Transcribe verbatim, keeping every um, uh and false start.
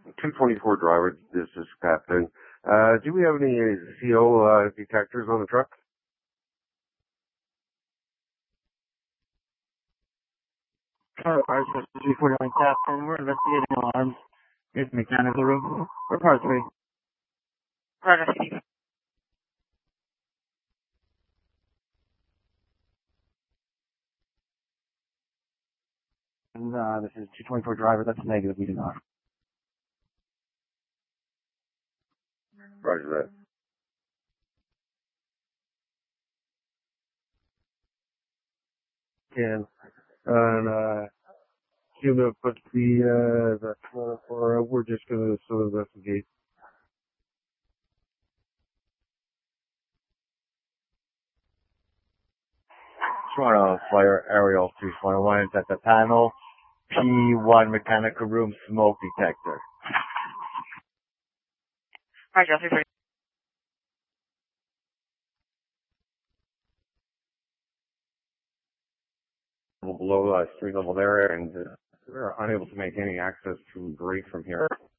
two twenty-four driver, this is Captain. Uh, do we have any C O uh, detectors on the truck? Car parts, three forty-one Captain. We're investigating alarms. It's mechanical room. We're part three. Roger, C D. And, uh, this is two twenty-four driver. That's negative. We do not. Roger that. Can. And, uh, you know, put the, uh, the, or uh, we're just gonna sort of investigate. Toronto Flyer Aerial three twenty-one is at the panel. P one mechanical room smoke detector. Roger, three forty. Below uh, street level there, and uh, we're unable to make any access to grade from here.